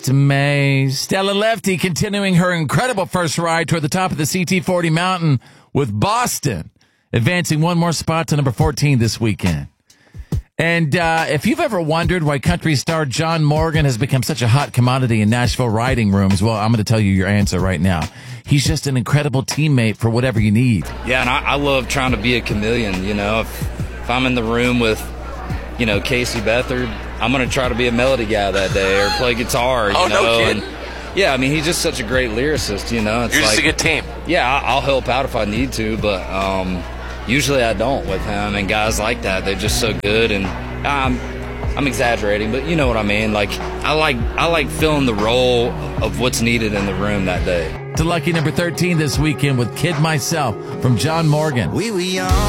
To May. Stella Lefty continuing her incredible first ride toward the top of the CT40 mountain with Boston, advancing one more spot to number 14 this weekend. And if you've ever wondered why country star John Morgan has become such a hot commodity in Nashville riding rooms, well, I'm going to tell you your answer right now. He's just an incredible teammate for whatever you need. Yeah, and I love trying to be a chameleon, you know. If I'm in the room with, you know, Casey Beathard, I'm going to try to be a melody guy that day or play guitar, you know. No kidding. And, yeah, I mean, he's just such a great lyricist, you know. It's You're just a good team. Yeah, I'll help out if I need to, but usually I don't with him. And guys like that, they're just so good. And I'm exaggerating, but you know what I mean. Like I like filling the role of what's needed in the room that day. To lucky number 13 this weekend with Kid Myself from John Morgan. We were young.